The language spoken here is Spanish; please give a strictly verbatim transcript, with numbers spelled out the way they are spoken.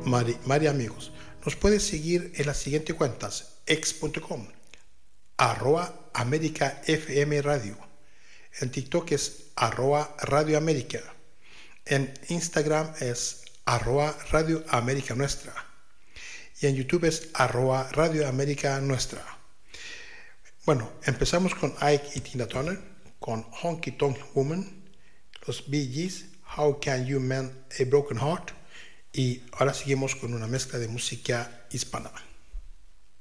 Mari, Mari amigos. Nos puedes seguir en las siguientes cuentas: ex punto com, arroba América F M Radio. En TikTok es arroba Radio América. En Instagram es arroba Radio América Nuestra. Y en YouTube es arroba Radio América Nuestra. Bueno, empezamos con Ike y Tina Turner, con Honky Tonk Woman, los Bee Gees, How Can You Mend a Broken Heart, y ahora seguimos con una mezcla de música hispana.